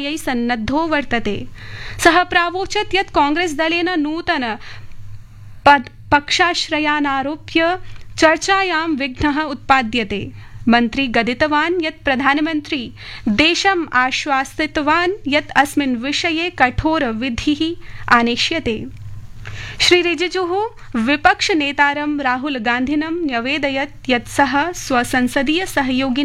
चर्चायै सन्नद्धो वर्तते। सः प्रावोचत् यत् कांग्रेसदलेन नूतन पक्षाश्रयानारोप्य चर्चायां विघ्नः उत्पाद्यते। मन्त्री गदितवान् यत् प्रधानमन्त्री देशम् आश्वासितवान् यत् अस्मिन् विषये कठोर विधिः आनेष्यते। श्री रिजिजुः विपक्षनेतारं राहुल गान्धिनं न्यवेदयत् यत् सः स्वसंसदीय सहयोगिनः